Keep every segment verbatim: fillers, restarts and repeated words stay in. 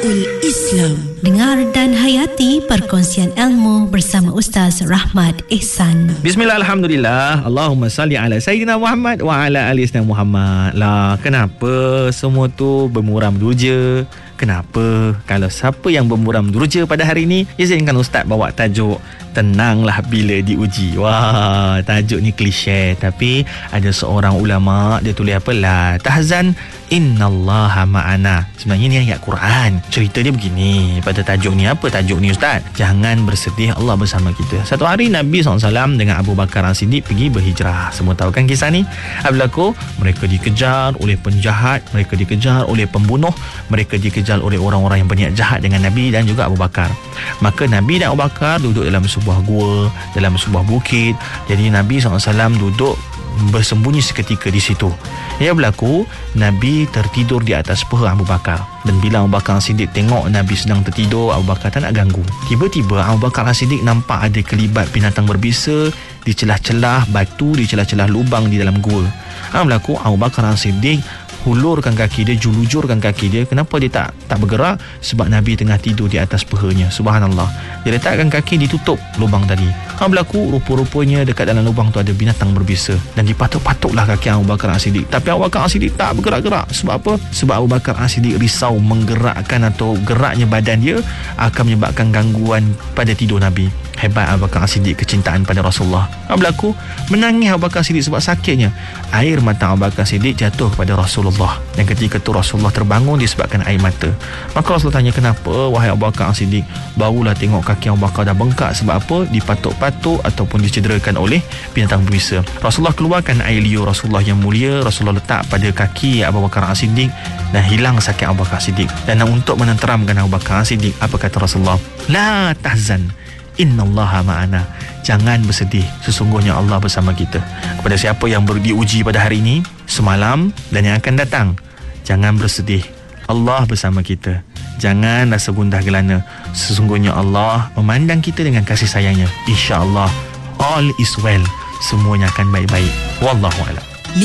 Nidaul Islam. Dengar dan hayati perkongsian ilmu bersama Ustaz Rahmat Ihsan. Bismillah, alhamdulillah. Allahumma salli ala Sayyidina Muhammad wa ala ali Sayyidina Muhammad. Lah, kenapa semua tu bermuram durja? Kenapa? Kalau siapa yang bermuram durja pada hari ini, izinkan Ustaz bawa tajuk Tenanglah Bila Diuji. Wah, tajuk ni klise, tapi ada seorang ulama, dia tulis apa? La tahzan, innallaha ma'ana. Sebenarnya ni ayat Quran. Cerita dia begini. Pada tajuk ni, apa tajuk ni Ustaz? Jangan bersedih, Allah bersama kita. Satu hari Nabi sallallahu alaihi wasallam dengan Abu Bakar As-Siddiq pergi berhijrah. Semua tahu kan kisah ni? Apa berlaku? Mereka dikejar oleh penjahat, mereka dikejar oleh pembunuh, mereka dikejar oleh orang-orang yang berniat jahat dengan Nabi dan juga Abu Bakar. Maka Nabi dan Abu Bakar duduk dalam sebuah gua, dalam sebuah bukit. Jadi Nabi sallallahu alaihi wasallam duduk bersembunyi seketika di situ. Yang berlaku, Nabi tertidur di atas paha Abu Bakar. Dan bila Abu Bakar As-Siddiq tengok Nabi sedang tertidur, Abu Bakar tak nak ganggu. Tiba-tiba Abu Bakar As-Siddiq nampak ada kelibat binatang berbisa di celah-celah batu, di celah-celah lubang di dalam gua. Yang berlaku, Abu Bakar As-Siddiq hulurkan kaki dia, julujurkan kaki dia. Kenapa dia tak tak bergerak? Sebab Nabi tengah tidur di atas pahanya. Subhanallah. Dia letakkan kaki, ditutup lubang tadi. Apa berlaku? Rupa-rupanya dekat dalam lubang tu ada binatang berbisa. Dan dipatuk-patuklah kaki Abu Bakar As-Siddiq. Tapi Abu Bakar As-Siddiq tak bergerak-gerak. Sebab apa? Sebab Abu Bakar As-Siddiq risau menggerakkan atau geraknya badan dia akan menyebabkan gangguan pada tidur Nabi. Hebat Abu Bakar As-Siddiq kecintaan pada Rasulullah. Apa berlaku? Menangis Abu Bakar As-Siddiq sebab sakitnya. Air mata Abu Bakar As-Siddiq jatuh kepada Rasulullah. Dan ketika itu Rasulullah terbangun disebabkan air mata. Maka Rasulullah tanya, kenapa wahai Abu Bakar As-Siddiq? Barulah tengok kaki Abu Bakar dah bengkak. Sebab apa? Dipatuk-patuk ataupun dicederakan oleh binatang berbisa. Rasulullah keluarkan air liur Rasulullah yang mulia. Rasulullah letak pada kaki Abu Bakar As-Siddiq dan hilang sakit Abu Bakar As-Siddiq. Dan untuk menenteramkan Abu Bakar As-Siddiq, apa kata Rasulullah? La tahzan, innallaha ma'ana. Jangan bersedih, sesungguhnya Allah bersama kita. Kepada siapa yang diuji pada hari ini, semalam dan yang akan datang, jangan bersedih, Allah bersama kita. Jangan rasa gundah gelana, sesungguhnya Allah memandang kita dengan kasih sayangnya. InsyaAllah all is well, semuanya akan baik-baik. Wallahu a'lam.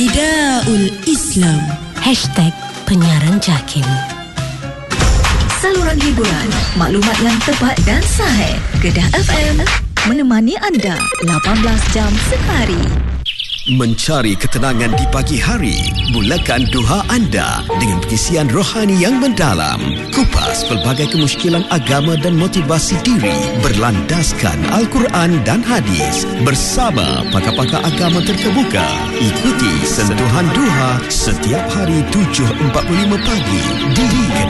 Nidaul Islam. Hashtag Penyiaran Jakim. Saluran hiburan, maklumat yang tepat dan sahih. Kedah F M menemani anda lapan belas jam sehari. Mencari ketenangan di pagi hari, mulakan duha anda dengan pengisian rohani yang mendalam. Kupas pelbagai kemusykilan agama dan motivasi diri berlandaskan Al-Quran dan hadis bersama pakar-pakar agama terkemuka. Ikuti sentuhan duha setiap hari tujuh empat puluh lima pagi di